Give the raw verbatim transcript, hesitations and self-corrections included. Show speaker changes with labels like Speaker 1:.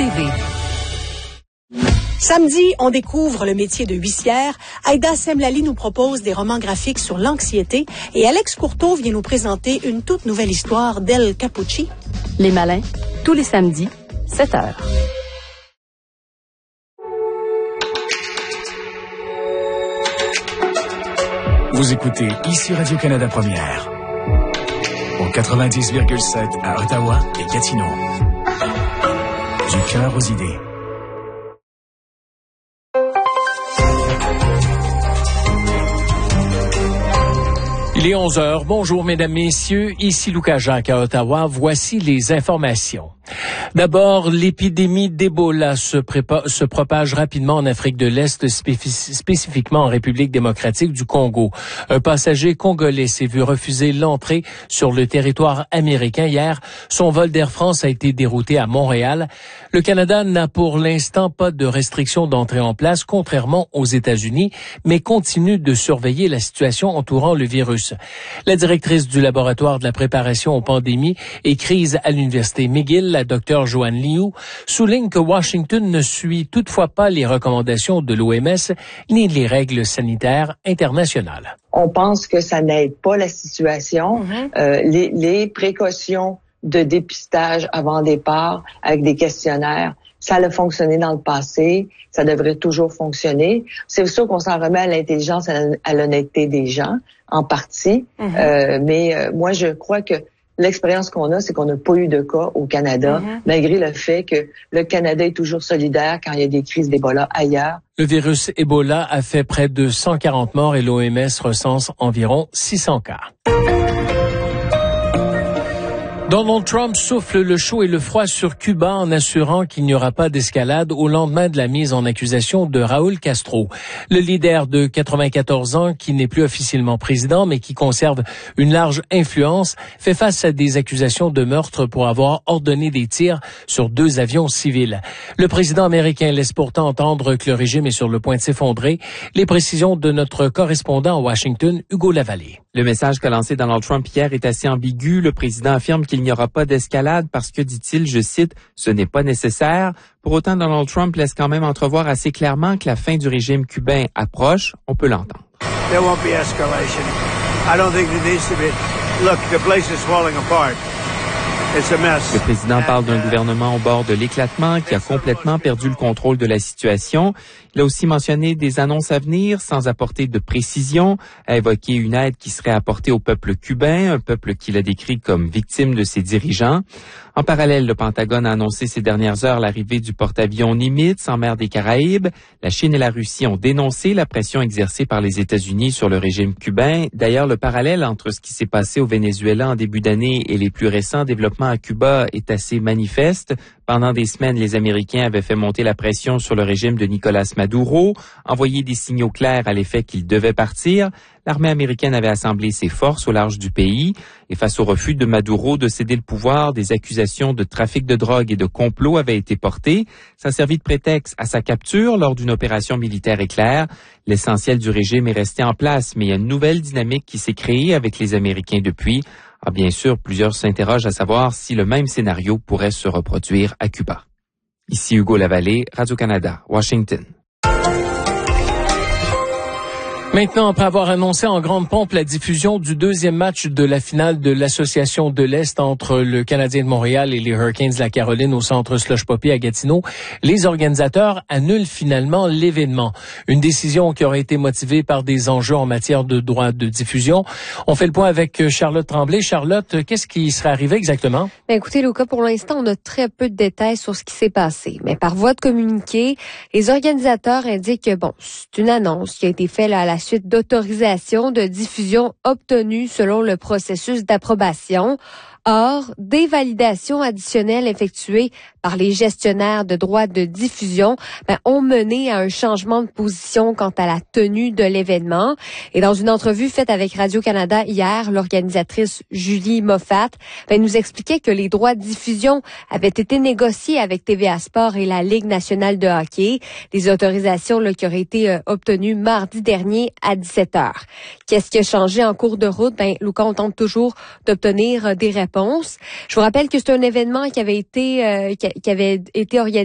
Speaker 1: V.
Speaker 2: Samedi, on découvre le métier de huissière. Aïda Semlali nous propose des romans graphiques sur l'anxiété et Alex Courteau vient nous présenter une toute nouvelle histoire d'El Capucci.
Speaker 1: Les Malins, tous les samedis, sept heures.
Speaker 3: Vous écoutez ici Radio-Canada Première, au quatre-vingt-dix virgule sept à Ottawa et Gatineau. Du cœur aux idées.
Speaker 4: Il est onze heures. Bonjour, mesdames, messieurs. Ici Lucas Jacques à Ottawa. Voici les informations. D'abord, l'épidémie d'Ebola se, prépa- se propage rapidement en Afrique de l'Est, spéf- spécifiquement en République démocratique du Congo. Un passager congolais s'est vu refuser l'entrée sur le territoire américain hier. Son vol d'Air France a été dérouté à Montréal. Le Canada n'a pour l'instant pas de restrictions d'entrée en place, contrairement aux États-Unis, mais continue de surveiller la situation entourant le virus. La directrice du laboratoire de la préparation aux pandémies et crises à l'Université McGill, la docteure Joanne Liu, souligne que Washington ne suit toutefois pas les recommandations de l'O M S ni les règles sanitaires internationales.
Speaker 5: On pense que ça n'aide pas la situation. Mm-hmm. Euh, les, les précautions de dépistage avant départ avec des questionnaires, ça a fonctionné dans le passé, ça devrait toujours fonctionner. C'est sûr qu'on s'en remet à l'intelligence, à l'honnêteté des gens, en partie. Mm-hmm. Euh, mais euh, moi, je crois que l'expérience qu'on a, c'est qu'on n'a pas eu de cas au Canada, mm-hmm. malgré le fait que le Canada est toujours solidaire quand il y a des crises d'Ebola ailleurs.
Speaker 4: Le virus Ebola a fait près de cent quarante morts et l'O M S recense environ six cents cas. Donald Trump souffle le chaud et le froid sur Cuba en assurant qu'il n'y aura pas d'escalade au lendemain de la mise en accusation de Raúl Castro. Le leader de quatre-vingt-quatorze ans, qui n'est plus officiellement président, mais qui conserve une large influence, fait face à des accusations de meurtre pour avoir ordonné des tirs sur deux avions civils. Le président américain laisse pourtant entendre que le régime est sur le point de s'effondrer. Les précisions de notre correspondant à Washington, Hugo Lavallée.
Speaker 6: Le message qu'a lancé Donald Trump hier est assez ambigu. Le président affirme qu'il n'y aura pas d'escalade parce que, dit-il, je cite, « ce n'est pas nécessaire ». Pour autant, Donald Trump laisse quand même entrevoir assez clairement que la fin du régime cubain approche. On peut l'entendre.
Speaker 7: There won't be escalation. I don't think there needs to be. Look, the place is falling apart. It's a mess.
Speaker 6: Le président parle d'un gouvernement au bord de l'éclatement qui a complètement perdu le contrôle de la situation. Il a aussi mentionné des annonces à venir sans apporter de précision, a évoqué une aide qui serait apportée au peuple cubain, un peuple qu'il a décrit comme victime de ses dirigeants. En parallèle, le Pentagone a annoncé ces dernières heures l'arrivée du porte-avions Nimitz en mer des Caraïbes. La Chine et la Russie ont dénoncé la pression exercée par les États-Unis sur le régime cubain. D'ailleurs, le parallèle entre ce qui s'est passé au Venezuela en début d'année et les plus récents développements à Cuba est assez manifeste. Pendant des semaines, les Américains avaient fait monter la pression sur le régime de Nicolas Maduro, envoyé des signaux clairs à l'effet qu'il devait partir. L'armée américaine avait assemblé ses forces au large du pays. Et face au refus de Maduro de céder le pouvoir, des accusations de trafic de drogue et de complot avaient été portées. Ça a servi de prétexte à sa capture lors d'une opération militaire éclair. L'essentiel du régime est resté en place, mais il y a une nouvelle dynamique qui s'est créée avec les Américains depuis. Ah, bien sûr, plusieurs s'interrogent à savoir si le même scénario pourrait se reproduire à Cuba. Ici Hugo Lavallée, Radio-Canada, Washington.
Speaker 4: Maintenant, après avoir annoncé en grande pompe la diffusion du deuxième match de la finale de l'Association de l'Est entre le Canadien de Montréal et les Hurricanes de la Caroline au centre Slush Poppy à Gatineau, les organisateurs annulent finalement l'événement. Une décision qui aurait été motivée par des enjeux en matière de droits de diffusion. On fait le point avec Charlotte Tremblay. Charlotte, qu'est-ce qui serait arrivé exactement?
Speaker 8: Bien, écoutez, Lucas, pour l'instant, on a très peu de détails sur ce qui s'est passé. Mais par voie de communiqué, les organisateurs indiquent que, bon, c'est une annonce qui a été faite là, à la suite d'autorisation de diffusion obtenue selon le processus d'approbation. Or, des validations additionnelles effectuées par les gestionnaires de droits de diffusion ben, ont mené à un changement de position quant à la tenue de l'événement. Et dans une entrevue faite avec Radio-Canada hier, l'organisatrice Julie Moffat ben, nous expliquait que les droits de diffusion avaient été négociés avec T V A Sport et la Ligue nationale de hockey. Des autorisations là, qui auraient été euh, obtenues mardi dernier à dix-sept heures. Qu'est-ce qui a changé en cours de route? Ben, Lucas, on tente toujours d'obtenir euh, des réponses. Je vous rappelle que c'est un événement qui avait été euh, qui, qui avait été organisé